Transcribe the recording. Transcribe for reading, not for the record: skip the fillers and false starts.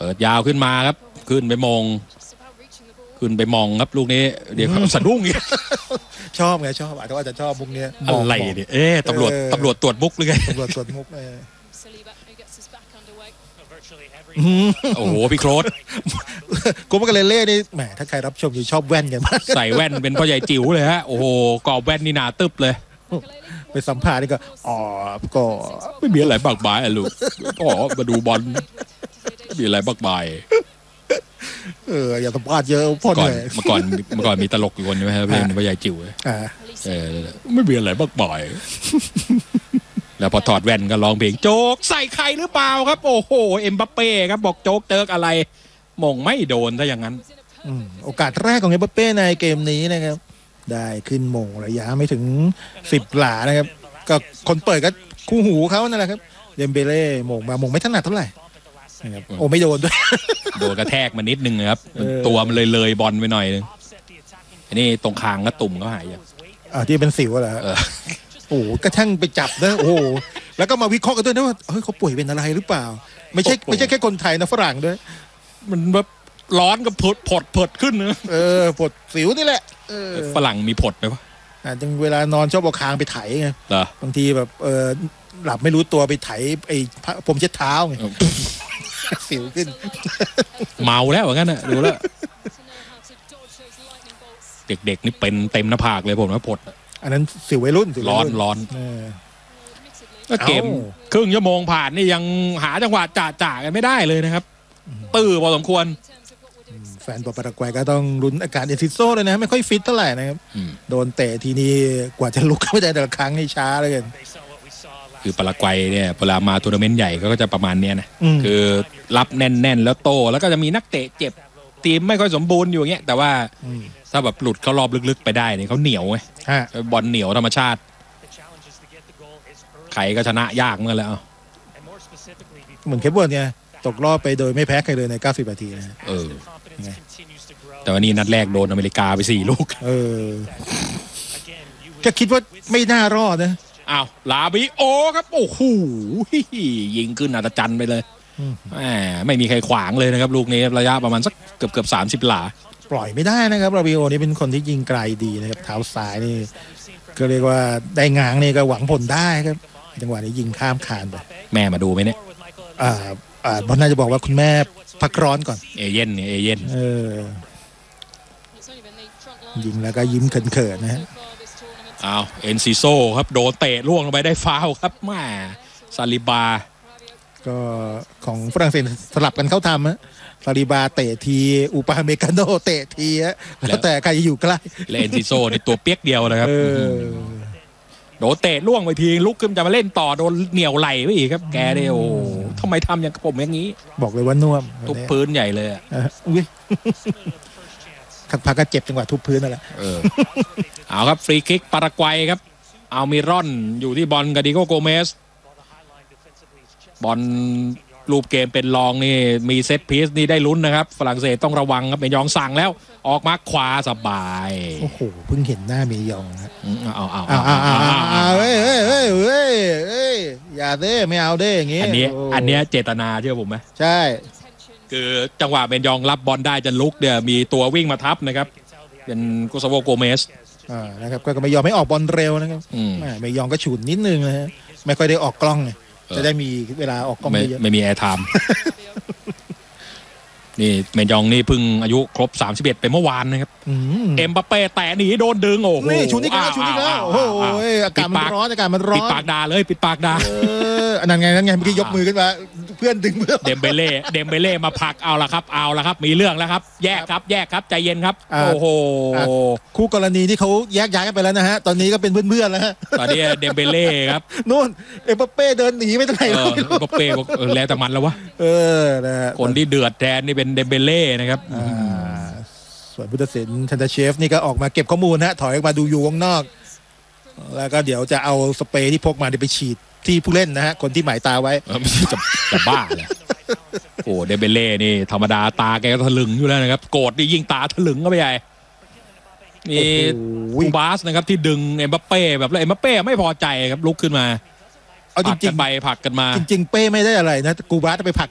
ปิดยาวขึ้นมาครับขึ้นไปมองครับลูกนี้เดี๋ยวสะดุ้งอีกชอบไงชอบอาจจะชอบมุกนี้อะไรเนี่ยตำรวจตรวจมุกหรือไงตำรวจตรวจมุกโอ้โหพี่โครสกูมันก็เลยเล่นี่แหมถ้าใครรับชมอยู่ชอบแว่นกันมากใส่แว่นเป็นพ่อใหญ่จิ๋วเลยฮะโอ้โหกรอบแว่นนี่หนาตึ๊บเลยไปสัมภาษณ์นี่ก็ก็ไม่มีอะไรบักบายลูกพ่อมาดูบอลไม่มีอะไรบักบายอย่าสัมภาษณ์เยอะพ่อเหนื่อยเมื่อก่อนมีตลกอยู่คนใช่ไหมครับเป็นพ่อใหญ่จิ๋วไม่มีอะไรบักบายแล้วพอถอดแว่นก็ร้องเพลงโจ๊กใส่ใครหรือเปล่าครับโอ้โหเอ็มบัปเป้ครับบอกโจ๊กเจิกอะไรมงไม่โดนซะอย่างนั้นโอกาสแรกของเอ็มบัปเป้ในเกมนี้นะครับได้ขึ้นมงระยะไม่ถึง10 หลานะครับก็คนเปิดก็คู่หูเขานั่นแหละครับเดมเบเล่มงไม่ถนัดเท่าไหร่นะครับโอ้ไม่โดนด้วยโดนกระแทกมานิดนึงนะครับตัวมันเลยบอลไปหน่อยนึงอันนี้ตรงคางก็ตุ่มเขาหายที่เป็นสิวเหรอโอ้กระทั่งไปจับนะโอ้แล้วก็มาวิเคราะห์กันด้วยนะว่าเขาป่วยเป็นอะไรหรือเปล่าไม่ใช่แค่คนไทยนะฝรั่งด้วยมันแบบร้อนกับผดขึ้นนะผดสิวนี่แหละฝรั่งมีผดไหมวะจังเวลานอนชอบเอาคางไปไถไงบางทีแบบหลับไม่รู้ตัวไปไถไอ้ผมเช็ดเท้าไงสิวขึ้นเมาแล้วเหมือนกันนะดูแล้วเด็กๆนี่เป็นเต็มหน้าผากเลยผมว่าผดอันนั้นสิววัยรุ่นร้อนเกมครึ่งชั่วโมงผ่านนี่ยังหาจังหวะจ่ากันไม่ได้เลยนะครับตื้อพอสมควรแฟนบอลปารากวัยก็ต้องลุ้นอาการเอซิโซ่เลยนะไม่ค่อยฟิตเท่าไหร่นะครับโดนเตะทีนี้กว่าจะลุกเข้าได้แต่ละครั้งนี่ช้าเลยกันคือปารากวัยเนี่ยเวลามาทัวร์นาเมนต์ใหญ่ก็จะประมาณเนี้ยนะคือรับแน่นๆแล้วโตแล้วก็จะมีนักเตะเจ็บทีมไม่ค่อยสมบูรณ์อยู่อย่างเงี้ยแต่ว่าถ้าแบบหลุดเข้ารอบลึกๆไปได้เนี่ยเขาเหนียวไงบอลเหนียวธรรมชาติใครก็ชนะยากเมื่อแล้วเหมือนเคปเวิร์ดเนี่ยตกรอบไปโดยไม่แพ้ใครเลยใน90 นาทีนะแต่วันนี้นัดแรกโดนอเมริกาไป4 ลูกก็คิดว่าไม่น่ารอดนะอ้าวลาบิโอครับโอ้โหยิงขึ้นอัศจรรย์ไปเลยไม่มีใครขวางเลยนะครับลูกนี้ระยะประมาณสักเกือบ30 หลาปล่อยไม่ได้นะครับลาบิโอนี่เป็นคนที่ยิงไกลดีนะครับเท้าซ้ายนี่ก็เรียกว่าได้งางนี่ก็หวังผลได้ครับจังหวะนี้ยิงข้ามคานไปแม่มาดูไหมเนี่ยบอลน่าจะบอกว่าคุณแม่พักร้อนก่อนเอเย่นยิงแล้วก็ยิ้มเขินๆนะฮะเอ็นซิโซครับโดนเตะล่วงลงไปได้ฟาวล์ครับแม่ซาลิบาก็ของฝรั่งเศสสลับกันเข้าทำฮะซาลิบาเตะทีอุปาเมกาโนเตะทีแล้วแต่ใครจะอยู่ใกล้และเอ็นซิโซในตัวเปียกเดียวนะครับโดนเตะล่วงไปทีลุกขึ้นจะมาเล่นต่อโดนเหนี่ยวไหลไปอีกครับแกเดียวทำไมทำอย่างผมอย่างนี้บอกเลยว่าน่วมทุบพื้นใหญ่เลยพักก็เจ็บจังหวะทุบพื้นนั่นแหละเอาครับฟรีคิกปารากวัยครับเอามิรอนอยู่ที่บอลกาดิโกโกเมสบอลรูปเกมเป็นรองนี่มีเซตพีซนี่ได้ลุ้นนะครับฝรั่งเศสต้องระวังครับเมยองสั่งแล้วออกมาขวาสบายโอ้โหเพิ่งเห็นหน้าเมยองนะอย่าเด้ไม่เอาเด้อย่างงี้อันนี้เจตนาเชื่อผมไหมใช่คือจังหวะเมยองรับบอลได้จะลุกเนี่ยมีตัววิ่งมาทับนะครับเป็นกุซาโวโกเมสนะครับก็ไม่ยอมให้ออกบอลเร็วนะครับเมยองก็ฉุนนิดนึงนะฮะไม่ค่อยได้ออกกล้องไงจะได้มีเวลาออกกล้องเยอะไม่มีแอร์ไทม์นี่เมยองนี่เพิ่งอายุครบ31ไปเมื่อวานนะครับเอ็มบัปเป้แตะหนีโดนดึงโอ้โหนี่ชุดนี้แล้วโอ้โหอากาศมันร้อนปิดปากด่าเลยปิดปากด่านั่นไงเมื่อกี้ยกมือขึ้นมาเพื่อนดึงเพื่อนเดมเบเล่มาผลักเอาละครับมีเรื่องแล้วครับแยกครับใจเย็นครับโอ้โหคู่กรณีที่เขาแยกย้ายกันไปแล้วนะฮะตอนนี้ก็เป็นเพื่อนๆแล้วฮะตอนนี้เดมเบเล่ครับนู่นเอ็มบัปเป้เดินหนีไม่ทันไหนเอ็มบัปเป้บอกแล้วแต่มันแล้ววะคนที่เดือดแทนนี่เป็นเดมเบเล่นะครับส่วนพุทธศิลป์ชันตาเชฟนี่ก็ออกมาเก็บข้อมูลฮะถอยออกมาดูอยู่วงนอกแล้วก็เดี๋ยวจะเอาสเปรย์ที่พกมาไปฉีดที่ผู้เล่นนะฮะคนที่หมายตาไว้จะบ้าเลยโอ้เดมเบเล่นี่ธรรมดาตาแกก็ทะลึงอยู่แล้วนะครับโกรธนี่ยิ่งตาทะลึงก็ไปใหญ่นี่คูบาสนะครับที่ดึงเอ็มบัปเป้แบบแล้วเอ็มบัปเป้ไม่พอใจครับลุกขึ้นมาเอาจริงๆไปผลักกันมาจริงๆเป้ไม่ได้อะไรนะกูบาสไปผลัก